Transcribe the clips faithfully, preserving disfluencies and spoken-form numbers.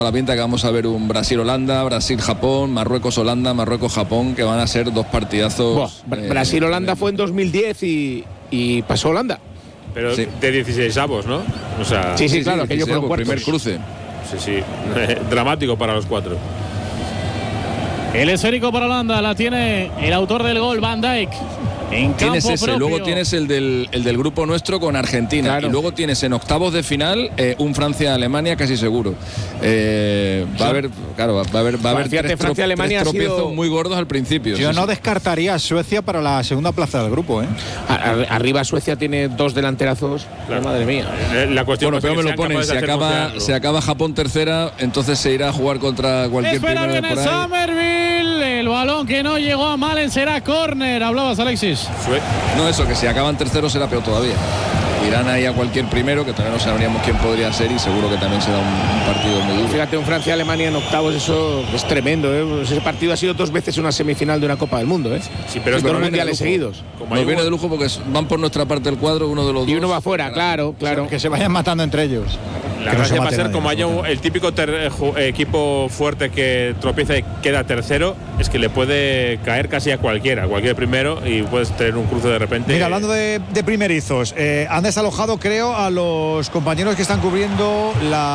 La pinta que vamos a ver un Brasil-Holanda, Brasil-Japón, Marruecos-Holanda, Marruecos-Japón, que van a ser dos partidazos. Buah, eh, Brasil-Holanda fue en dos mil diez y, y pasó Holanda. Pero sí. De dieciséis avos, ¿no? O sea, sí, sí, sí claro, aquello fue un primer cruce. Sí, sí, dramático para los cuatro. El esférico para Holanda la tiene el autor del gol, Van Dijk. En tienes campo ese, propio. luego tienes el del, el del grupo nuestro con Argentina, claro. Y luego tienes en octavos de final eh, un Francia-Alemania casi seguro. Eh, va sí. a haber, claro, va a haber, va a haber tres, Francia, trop, tres tropiezos sido... muy gordos al principio. Yo sí, no sí. descartaría a Suecia para la segunda plaza del grupo, ¿eh? A, arriba Suecia tiene dos delanterazos. Claro. Madre mía. La cuestión bueno, pero me lo ponen. Si acaba, se acaba Japón tercera, entonces se irá a jugar contra cualquier Espera, primero viene por ahí. Somerville, el balón que no llegó a Malen será córner. Hablabas, Alexis. No, eso, que si acaban terceros será peor todavía. Irán ahí a cualquier primero, que todavía no sabríamos quién podría ser, y seguro que también será un, un partido muy duro. Fíjate, un Francia-Alemania en octavos, eso es tremendo, ¿eh? Ese partido ha sido dos veces una semifinal de una Copa del Mundo, ¿eh? Sí, pero es dos mundiales seguidos. Como nos viene de lujo porque van por nuestra parte del cuadro, uno de los y dos. uno va afuera, claro, claro. O sea, que se vayan matando entre ellos. La gracia no va a ser como haya un, el típico ter, equipo fuerte que tropieza y queda tercero, es que le puede caer casi a cualquiera, a cualquier primero, y puedes tener un cruce de repente. Mira, hablando de, de primerizos, eh, han desalojado, creo, a los compañeros que están cubriendo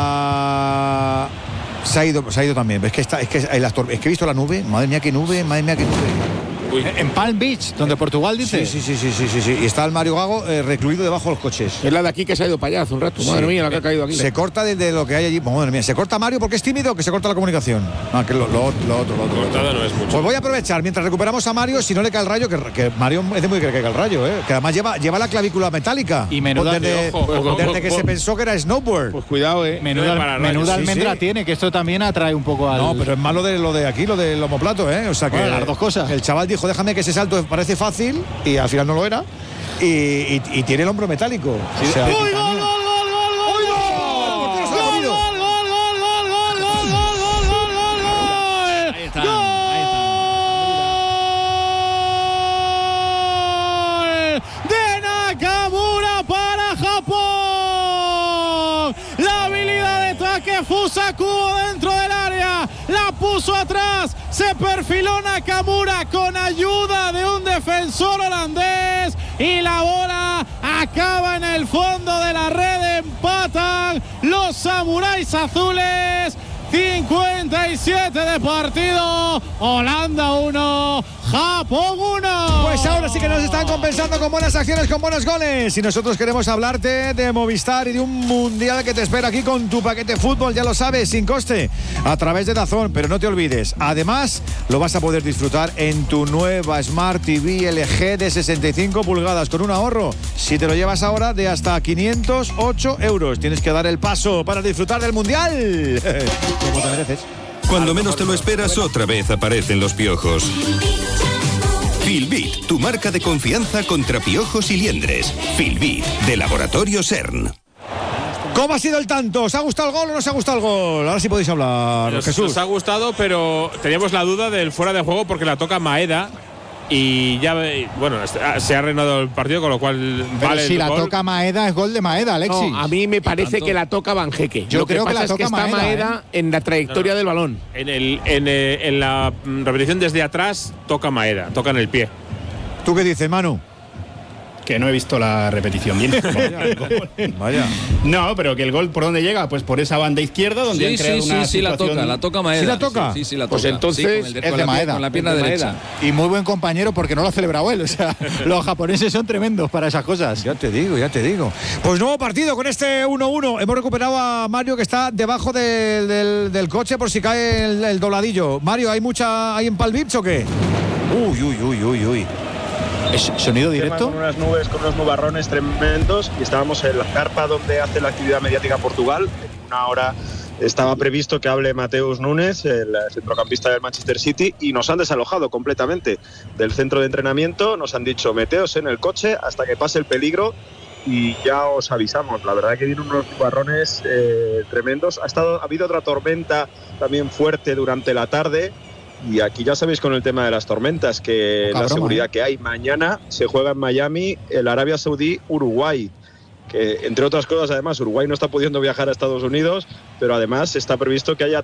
la. Se ha ido, se ha ido también. Es que, está, es, que, es que he visto la nube, madre mía, qué nube, madre mía, qué nube. Uy. En Palm Beach, donde eh, Portugal dice. Sí, sí, sí, sí, sí, sí. Y está el Mario Gago eh, recluido debajo de los coches. Es la de aquí que se ha ido para allá hace un rato. Sí. Madre mía, la que ha caído aquí. Se corta desde lo que hay allí. Madre mía, se corta Mario porque es tímido, que se corta la comunicación. Ah, que lo, lo, lo otro, lo otro. Cortada no es mucho. Pues voy a aprovechar mientras recuperamos a Mario, si no le cae el rayo, que, que Mario es de muy que le caiga el rayo, ¿eh? Que además lleva, lleva la clavícula metálica. Y menuda desde, ojo, ojo, desde ojo, que ojo. se pensó que era snowboard. Pues cuidado, eh. Menuda, menuda almendra sí, sí. tiene, que esto también atrae un poco al. No, pero es malo de lo de aquí, lo del omoplato, ¿eh? O sea que. Bueno, las dos cosas. El chaval dijo, déjame que ese salto parece fácil, y al final no lo era. Y, y, y tiene el hombro metálico. Sí, o sea, ¡Uy, gol, gol, gol, gol, gol, gol, gol, gol, gol, gol, gol, gol, gol! Ahí está, ahí está. De Nakamura para Japón. La habilidad de Takefusa Kubo dentro del área. La puso atrás. Se perfiló Nakamura con ayuda de un defensor holandés y la bola acaba en el fondo de la red. Empatan los samuráis azules. cincuenta y siete de partido. Holanda uno, Japón uno. Pues ahora sí que nos están compensando con buenas acciones, con buenos goles. Y nosotros queremos hablarte de Movistar y de un mundial que te espera aquí con tu paquete fútbol, ya lo sabes, sin coste, a través de DAZN. Pero no te olvides, además lo vas a poder disfrutar en tu nueva Smart T V L G de sesenta y cinco pulgadas con un ahorro, si te lo llevas ahora, de hasta quinientos ocho euros. Tienes que dar el paso para disfrutar del mundial. Como te mereces. Cuando menos te lo esperas, otra vez aparecen los piojos. Filbit, tu marca de confianza contra piojos y liendres. Filbit, de Laboratorio CERN. ¿Cómo ha sido el tanto? ¿Os ha gustado el gol o no os ha gustado el gol? Ahora sí podéis hablar, nos, Jesús. Nos ha gustado, pero teníamos la duda del fuera de juego porque la toca Maeda. Y ya, bueno, se ha reanudado el partido, con lo cual pero vale si el la gol. toca Maeda, es gol de Maeda, Alexis. No, a mí me parece que la toca Banjeque. Yo Lo creo que, que pasa la toca es que está Maeda, Maeda ¿eh? en la trayectoria no, no. del balón. En, el, en, el, en la repetición desde atrás toca Maeda, toca en el pie. ¿Tú qué dices, Manu? Que no he visto la repetición bien. Vaya. No, pero que el gol por dónde llega, pues por esa banda izquierda donde Sí, han creado sí, una sí, sí, la situación... toca, la toca Maeda. ¿Sí la toca? Sí, sí, sí la toca. Pues entonces sí, con el de, es con de la, Maeda. con la pierna Es de derecha. Maeda. Y muy buen compañero porque no lo ha celebrado él. O sea, los japoneses son tremendos para esas cosas. Ya te digo, ya te digo. Pues nuevo partido con este uno uno. Hemos recuperado a Mario, que está debajo del, del, del coche por si cae el, el dobladillo. Mario, ¿hay mucha hay en Palm Beach o qué? Uy, uy, uy, uy, uy. ¿Es sonido directo? Con unas nubes, con unos nubarrones tremendos, y estábamos en la carpa donde hace la actividad mediática Portugal. En una hora estaba previsto que hable Mateus Nunes, el centrocampista del Manchester City, y nos han desalojado completamente del centro de entrenamiento. Nos han dicho, meteos en el coche hasta que pase el peligro y ya os avisamos. La verdad que vienen unos nubarrones eh, tremendos. Ha, estado, ha habido otra tormenta también fuerte durante la tarde. Y aquí ya sabéis con el tema de las tormentas que Poca la broma, seguridad ¿eh? que hay. Mañana se juega en Miami el Arabia Saudí-Uruguay, que entre otras cosas además Uruguay no está pudiendo viajar a Estados Unidos, pero además está previsto que haya